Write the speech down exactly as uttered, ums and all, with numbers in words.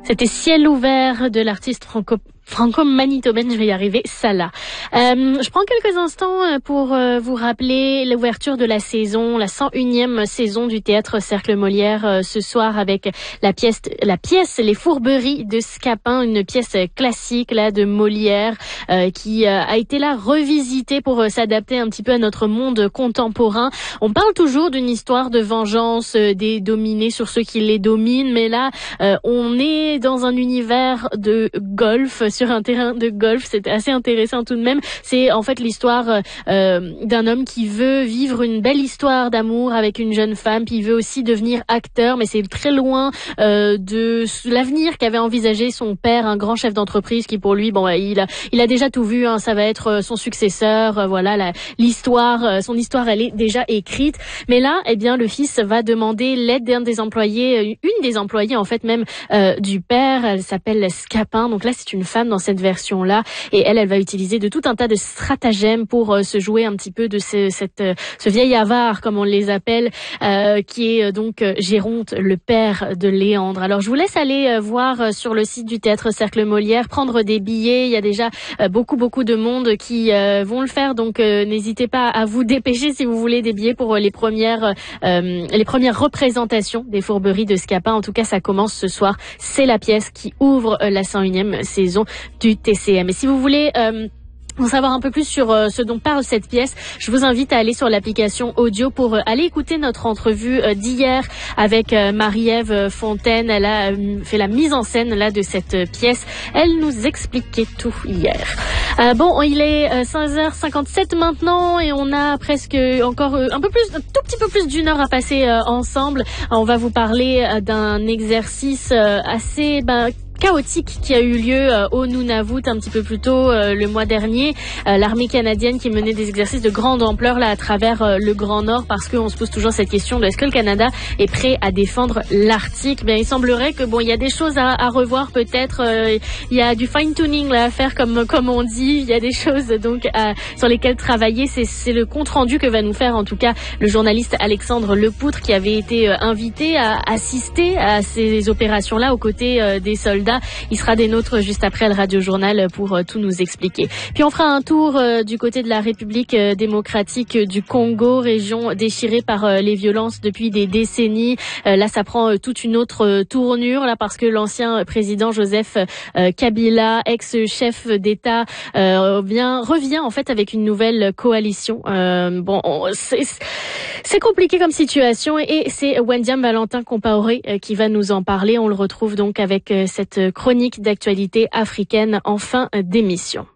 C'était Ciel ouvert de l'artiste franco franco-manitobaine, je vais y arriver, Salah. Euh, je prends quelques instants pour euh, vous rappeler l'ouverture de la saison, la cent unième saison du Théâtre Cercle Molière euh, ce soir avec la pièce, la pièce Les Fourberies de Scapin, une pièce classique là de Molière euh, qui euh, a été là revisitée pour euh, s'adapter un petit peu à notre monde contemporain. On parle toujours d'une histoire de vengeance euh, des dominés sur ceux qui les dominent, mais là euh, on est dans un univers de golf, sur un terrain de golf. C'est assez intéressant tout de même. C'est en fait l'histoire euh, d'un homme qui veut vivre une belle histoire d'amour avec une jeune femme, puis il veut aussi devenir acteur, mais c'est très loin euh, de l'avenir qu'avait envisagé son père, un grand chef d'entreprise qui pour lui, bon, il a, il a déjà tout vu, hein, ça va être son successeur, euh, voilà, la, l'histoire, euh, son histoire, elle est déjà écrite. Mais là, eh bien, le fils va demander l'aide d'un des employés, une des employées en fait même euh, du père. Elle s'appelle Scapin. Donc là, c'est une femme dans cette version-là, et elle, elle va utiliser de tout un tas de stratagèmes pour euh, se jouer un petit peu de ce, cette, euh, ce vieil avare, comme on les appelle, euh, qui est euh, donc euh, Géronte, le père de Léandre. Alors, je vous laisse aller euh, voir euh, sur le site du Théâtre Cercle Molière, prendre des billets. Il y a déjà euh, beaucoup, beaucoup de monde qui euh, vont le faire, donc euh, n'hésitez pas à vous dépêcher si vous voulez des billets pour euh, les premières, euh, les premières représentations des Fourberies de Scapin. En tout cas, ça commence ce soir. C'est la pièce qui ouvre euh, la cent unième saison du T C M. Et si vous voulez euh, en savoir un peu plus sur euh, ce dont parle cette pièce, je vous invite à aller sur l'application audio pour euh, aller écouter notre entrevue euh, d'hier avec euh, Marie-Ève Fontaine. Elle a euh, fait la mise en scène là de cette euh, pièce. Elle nous expliquait tout hier. Euh, bon, il est euh, cinq heures cinquante-sept maintenant et on a presque encore euh, un peu plus, un tout petit peu plus d'une heure à passer euh, ensemble. On va vous parler euh, d'un exercice euh, assez bah, chaotique qui a eu lieu euh, au Nunavut un petit peu plus tôt euh, le mois dernier. Euh, l'armée canadienne qui menait des exercices de grande ampleur là à travers euh, le Grand Nord, parce qu'on se pose toujours cette question de est-ce que le Canada est prêt à défendre l'Arctique. Bien, il semblerait que bon, il y a des choses à, à revoir peut-être. Euh, il y a du fine tuning là à faire comme comme on dit. Il y a des choses donc à, sur lesquelles travailler. C'est c'est le compte rendu que va nous faire en tout cas le journaliste Alexandre Lepoutre, qui avait été euh, invité à assister à ces opérations là aux côtés euh, des soldats. Il sera des nôtres juste après le Radio Journal pour euh, tout nous expliquer. Puis on fera un tour euh, du côté de la République euh, démocratique du Congo, région déchirée par euh, les violences depuis des décennies. Euh, là, ça prend euh, toute une autre euh, tournure là parce que l'ancien président Joseph euh, Kabila, ex-chef d'État, euh, vient revient en fait avec une nouvelle coalition. Euh, bon, on, c'est, c'est compliqué comme situation et c'est Wendiam Valentin Compaoré euh, qui va nous en parler. On le retrouve donc avec euh, cette chronique d'actualité africaine en fin d'émission.